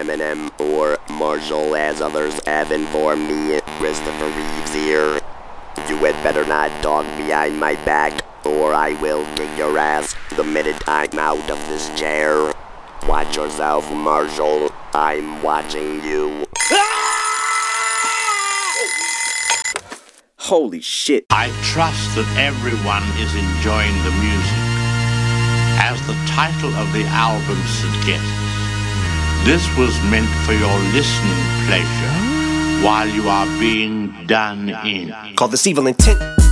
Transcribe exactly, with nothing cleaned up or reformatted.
Eminem or Marshall, as others have informed me. Christopher Reeves here. You had better not talk behind my back, or I will kick your ass the minute I'm out of this chair. Watch yourself, Marshall. I'm watching you. Holy shit. I trust that everyone is enjoying the music. As the title of the album suggests, this was meant for your listening pleasure while you are being done in. Call this Evil Intent.